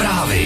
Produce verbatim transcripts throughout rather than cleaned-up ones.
Zprávy.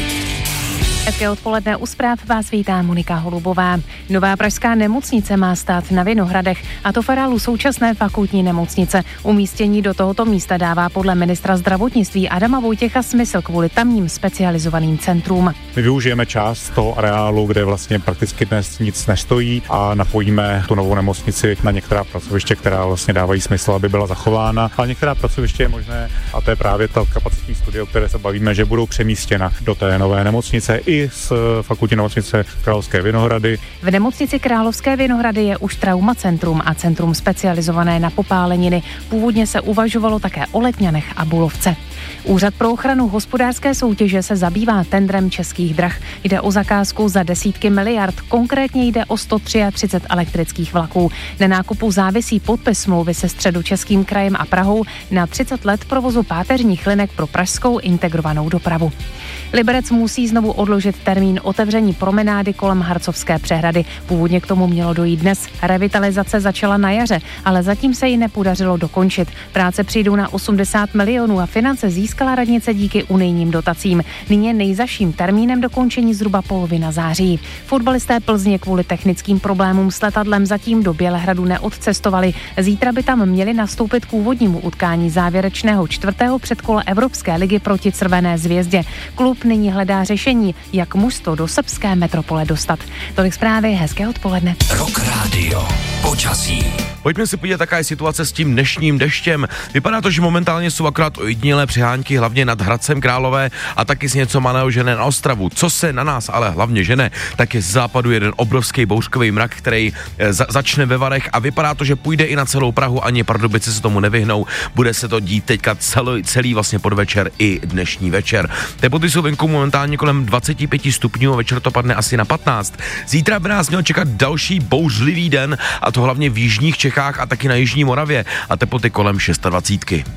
Hezké odpoledne, u zpráv vás vítá Monika Holubová. Nová pražská nemocnice má stát na Vinohradech, a to v areálu současné fakultní nemocnice. Umístění do tohoto místa dává podle ministra zdravotnictví Adama Vojtěcha smysl kvůli tamním specializovaným centrům. My využijeme část toho areálu, kde vlastně prakticky dnes nic nestojí, a napojíme tu novou nemocnici na některá pracoviště, která vlastně dávají smysl, aby byla zachována. A některá pracoviště je možné, a to je právě ta kapacitní studie, o které se bavíme, že budou přemístěna do té nové nemocnice i z fakultní nemocnice Královské Vinohrady. V nemocnici Královské Vinohrady je už traumacentrum a centrum specializované na popáleniny. Původně se uvažovalo také o Letňanech a Bulovce. Úřad pro ochranu hospodářské soutěže se zabývá tendrem Českých drah. Jde o zakázku za desítky miliard, konkrétně jde o sto třicet tři elektrických vlaků. Na nákupu závisí podpis smlouvy se Středočeským krajem a Prahou na třicet let provozu páteřních linek pro pražskou integrovanou dopravu. Liberec musí znovu odložit termín otevření promenády kolem Harcovské přehrady. Původně k tomu mělo dojít dnes. Revitalizace začala na jaře, ale zatím se ji nepodařilo dokončit. Práce přijdou na osmdesát milionů a finance získala radnice díky unijním dotacím. Nyní je nejzazším termínem dokončení zhruba polovina září. Fotbalisté Plzně kvůli technickým problémům s letadlem zatím do Bělehradu neodcestovali. Zítra by tam měli nastoupit k úvodnímu utkání závěrečného čtvrtého předkola Evropské ligy proti Červené zvězdě. Klub nyní hledá řešení, jak mužstvo do srbské metropole dostat. Tolik zprávy, hezké odpoledne. Rock Radio. Počasí. Pojďme si podívat, jaká je situace s tím dnešním deštěm. Vypadá to, že momentálně jsou akorát ojedinělé přehánky, hlavně nad Hradcem Králové, a taky si něco malého žene na Ostravu. Co se na nás ale hlavně žene, tak je z západu jeden obrovský bouřkový mrak, který za- začne ve Varech, a vypadá to, že půjde i na celou Prahu, ani Pardubice se tomu nevyhnou. Bude se to dít teďka celý, celý vlastně podvečer i dnešní večer. Teploty jsou venku momentálně kolem dvacet pět stupňů, večer to padne asi na patnáct. Zítra by nás měl čekat další bouřlivý den, a to hlavně v jižních Čechách a taky na jižní Moravě, a teploty kolem dvacet šest.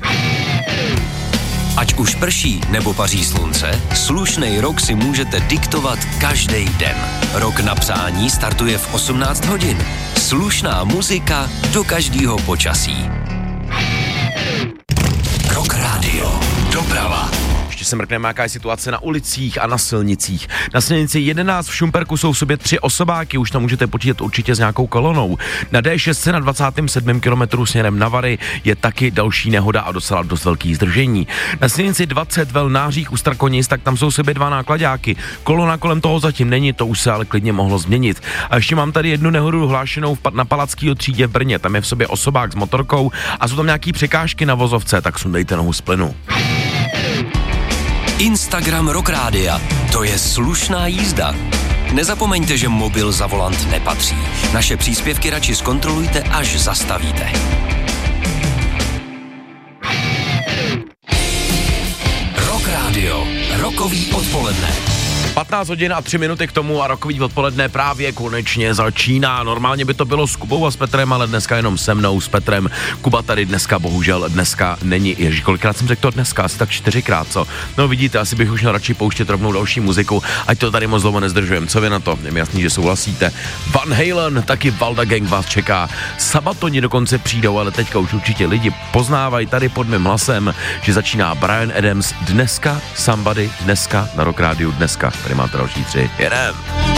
Ať už prší nebo paří slunce, slušnej rok si můžete diktovat každý den. Rok na přání startuje v osmnáct hodin. Slušná muzika do každého počasí. Rock Radio. Doprava. Ještě se mrkneme, jaká je situace na ulicích a na silnicích. Na silnici jedenáct v Šumperku jsou v sobě tři osobáky, už tam můžete počítat určitě s nějakou kolonou. Na D šest na dvacátém sedmém kilometru směrem na Vary je taky další nehoda a docela dost velký zdržení. Na silnici dvacet vel Nářích u Strakonic, tak tam jsou v sobě dva náklaďáky. Kolona kolem toho zatím není, to už se ale klidně mohlo změnit. A ještě mám tady jednu nehodu hlášenou na Palackýho třídě v Brně, tam je v sobě osobák s motorkou a jsou tam nějaký překážky na vozovce, tak sundejte nohu z plynu. Instagram Rock Rádia. To je slušná jízda. Nezapomeňte, že mobil za volant nepatří. Naše příspěvky radši zkontrolujte, až zastavíte. Rock Radio. Rokový odpoledne. patnáct hodin a tři minuty k tomu a rokový odpoledne právě konečně začíná. Normálně by to bylo s Kubou a s Petrem, ale dneska jenom se mnou, s Petrem. Kuba tady dneska bohužel dneska není. Ježíš, kolikrát jsem řekl to dneska? Asi tak čtyřikrát, co? No vidíte, asi bych už měl radši pouštět rovnou další muziku, ať to tady moc dlouho nezdržujem. Co vy na to? Je mi jasný, že souhlasíte. Van Halen, taky Valda Gang vás čeká. Sabatoni dokonce přijdou, ale teďka už určitě lidi poznávají tady pod mým hlasem, že začíná Bryan Adams dneska, Somebody dneska na Rock Rádiu dneska. Tady máte další tři. Jedem.